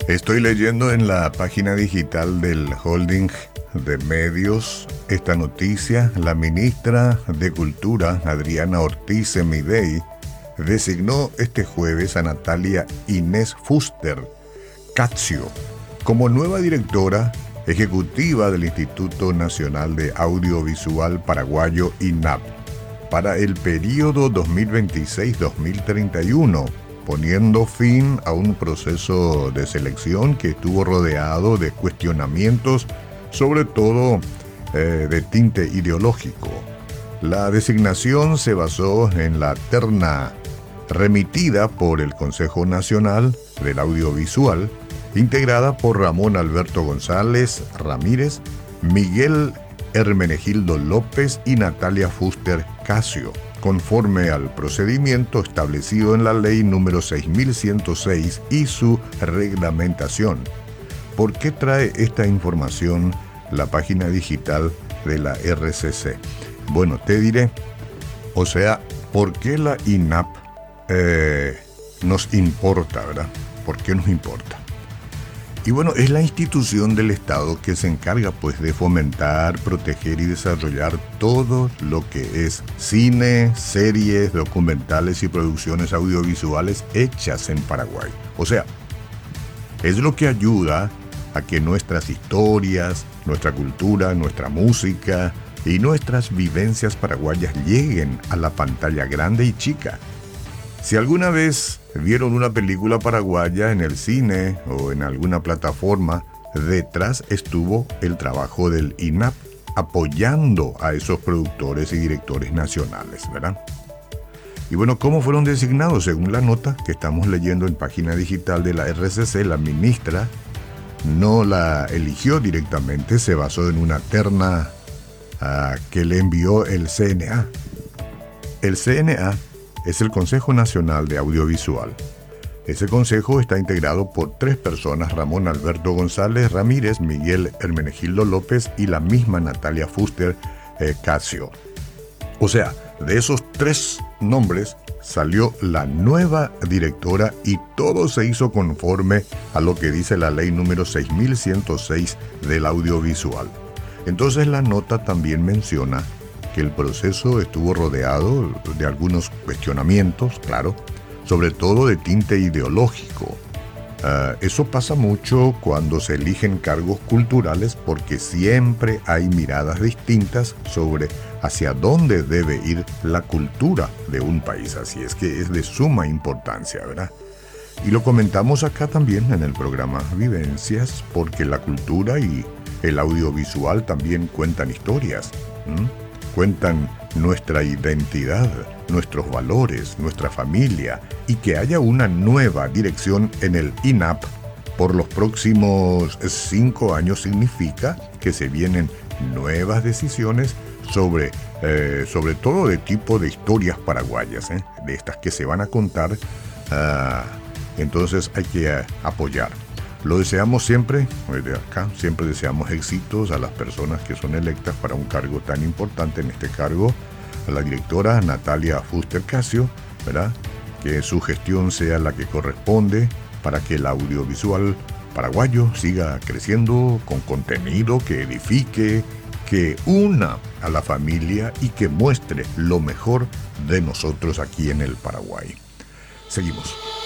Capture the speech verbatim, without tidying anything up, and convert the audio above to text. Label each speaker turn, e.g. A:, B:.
A: Estoy leyendo en la página digital del holding de medios esta noticia. La ministra de Cultura, Adriana Ortiz Semidey, designó este jueves a Natalia Inés Fuster Cazio como nueva directora ejecutiva del Instituto Nacional de Audiovisual Paraguayo I N A P para el periodo dos mil veintiséis a dos mil treinta y uno, poniendo fin a un proceso de selección que estuvo rodeado de cuestionamientos, sobre todo eh, de tinte ideológico. La designación se basó en la terna remitida por el Consejo Nacional del Audiovisual, integrada por Ramón Alberto González Ramírez, Miguel Hermenegildo López y Natalia Fuster Cazio, conforme al procedimiento establecido en la ley número seis mil ciento seis y su reglamentación. ¿Por qué trae esta información la página digital de la R C C? Bueno, te diré, o sea, ¿por qué la I N A P eh, nos importa, verdad? ¿Por qué nos importa? Y bueno, es la institución del Estado que se encarga pues de fomentar, proteger y desarrollar todo lo que es cine, series, documentales y producciones audiovisuales hechas en Paraguay. O sea, es lo que ayuda a que nuestras historias, nuestra cultura, nuestra música y nuestras vivencias paraguayas lleguen a la pantalla grande y chica. Si alguna vez vieron una película paraguaya en el cine o en alguna plataforma, detrás estuvo el trabajo del I N A P apoyando a esos productores y directores nacionales, ¿verdad? Y bueno, ¿cómo fueron designados? Según la nota que estamos leyendo en página digital de la R C C, la ministra no la eligió directamente, se basó en una terna uh, que le envió el C N A. El C N A es el Consejo Nacional de Audiovisual. Ese consejo está integrado por tres personas: Ramón Alberto González Ramírez, Miguel Hermenegildo López y la misma Natalia Fuster eh, Cazio. O sea, de esos tres nombres salió la nueva directora y todo se hizo conforme a lo que dice la ley número seis mil ciento seis del audiovisual. Entonces la nota también menciona que el proceso estuvo rodeado de algunos cuestionamientos, claro, sobre todo de tinte ideológico. Uh, eso pasa mucho cuando se eligen cargos culturales porque siempre hay miradas distintas sobre hacia dónde debe ir la cultura de un país. Así es que es de suma importancia, ¿verdad? Y lo comentamos acá también en el programa Vivencias, porque la cultura y el audiovisual también cuentan historias. ¿Mm? Cuentan nuestra identidad, nuestros valores, nuestra familia, y que haya una nueva dirección en el I N A P por los próximos cinco años significa que se vienen nuevas decisiones sobre, eh, sobre todo de tipo de historias paraguayas, ¿eh? de estas que se van a contar. Uh, entonces hay que uh, apoyar. Lo deseamos siempre, de acá, siempre deseamos éxitos a las personas que son electas para un cargo tan importante. En este cargo, a la directora Natalia Fuster Cazio, ¿verdad? Que su gestión sea la que corresponde para que el audiovisual paraguayo siga creciendo con contenido que edifique, que una a la familia y que muestre lo mejor de nosotros aquí en el Paraguay. Seguimos.